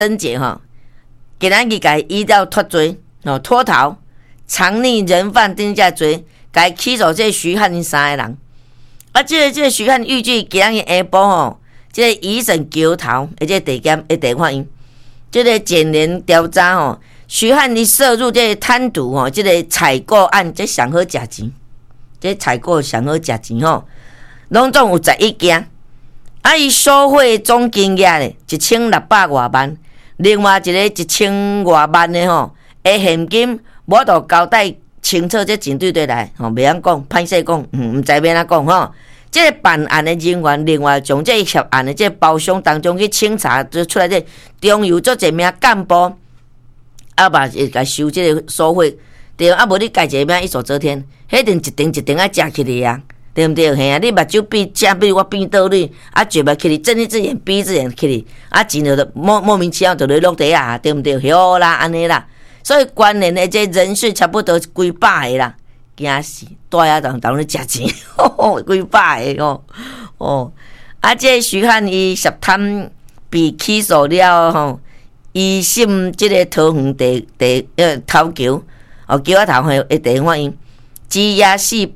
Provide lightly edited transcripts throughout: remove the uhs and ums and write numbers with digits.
贞节今仔日甲伊了脱罪脱逃，藏匿人犯顶遮罪，甲起诉这徐汉因3个人。这个徐汉预计今仔日下晡这个一审桥头，而且地检会电话因，这个检联调查徐汉伊涉入这个贪渎这个采购案，这上好食钱，这采购上好食钱拢总有11件。伊收贿总金额咧1600多万，另外一个1000多万的现金，我都交代清楚，这真对来袂晓讲，歹势讲，毋知要怎讲这个办案的人员，另外从这涉案的这包厢当中去清查，就出来这中油做一名干部，嘛会甲收这个收贿，对，无你改一名一手遮天，迄定一定食起嚟啊，对毋对？嘿啊，你目睭闭，正比我闭倒你，嘴巴起嚟，睁一只眼闭一只眼起嚟，钱就莫名其妙就落地啊，对毋对？好啦，安尼啦，所以关联的这人数差不多几百个啦。惊死，住遐当咧食钱，几百个这徐汉伊涉贪被起诉了一审这个桃园头桥桥仔头会电话因，羁押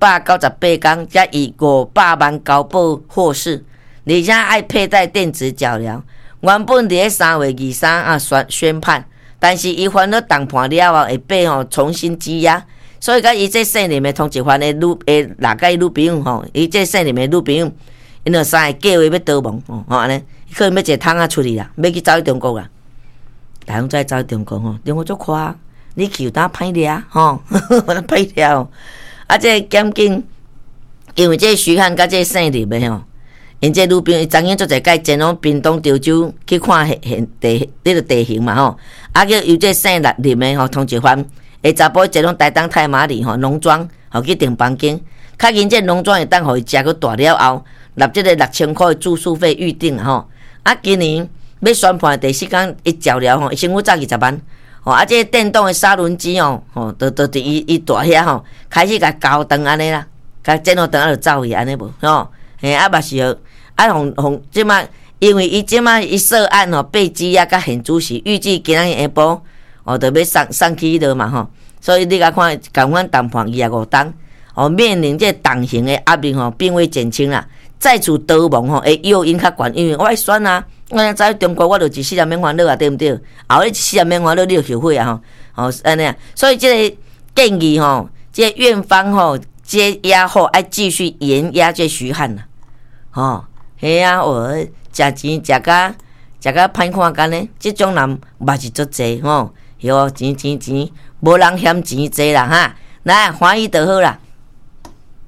498天，才以500万高保获释，而且爱佩戴电子脚镣。原本伫3月23宣判，但是伊犯了当判了后会被重新羁押。所以甲伊这姓林的通缉犯的6个女朋友伊这姓林的女朋友，因就3个计划要逃亡安尼，可能要一个桶出去啦，要去走去中国啦。大家再走去中国中国足快，你去有当歹掠歹掠这检警因为这徐汉甲这姓林的因这女朋友昨天做者甲前往屏东潮州去看地形嘛叫由这姓林的通缉犯。查甫一拢台东太麻里农庄去订房间，较紧这农庄会当互伊食个大了后，纳这个6000块的住宿费预定今年要宣判第4天，伊照了伊先付早20万这电动的砂轮机就伫伊大遐开始甲交灯安尼啦，甲剪好灯就走去安尼无嘛是互即马，因为伊即马伊涉案被羁押甲现主席，预计今仔日下晡。就要送去迄落嘛所以你甲看，共款当判25天面临这党刑的压力并未减轻啦。再次逃亡会诱因较悬，因为我爱选啊，我走去中国，我就一世人免烦恼啊，对毋对？后日一世人免烦恼，你就后悔啊安尼所以这个建议这个院方接押后爱继续严押这徐汉啦嘿啊食钱食甲歹看干呢，这种人嘛是足济钱，无人嫌钱济啦来欢喜就好啦。